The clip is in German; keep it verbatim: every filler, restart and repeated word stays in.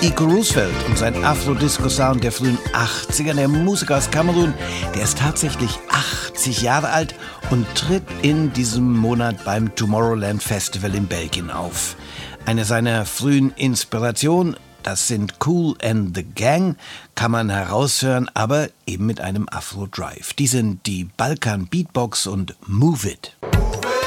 Iko Roosevelt und sein Afro-Disco-Sound der frühen achtziger. Der Musiker aus Kamerun, der ist tatsächlich achtzig Jahre alt und tritt in diesem Monat beim Tomorrowland Festival in Belgien auf. Eine seiner frühen Inspirationen, das sind Kool and the Gang, kann man heraushören, aber eben mit einem Afro-Drive. Die sind die Balkan Beatbox und Move It.